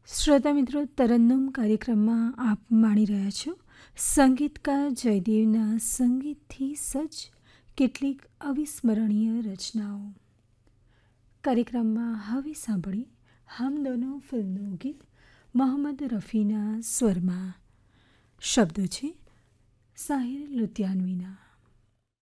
શ્રોતા મિત્રો, તરન્નુમ કાર્યક્રમમાં આપ માણી રહ્યા છો સંગીતકાર જયદેવના સંગીતથી સજ્જ કેટલીક અવિસ્મરણીય રચનાઓ. કાર્યક્રમમાં હવે સાંભળી હમ દોનો ફિલ્મનું ગીત મોહમ્મદ રફીના સ્વરમાં. શબ્દો છે સાહિર લુધિયાનવીના.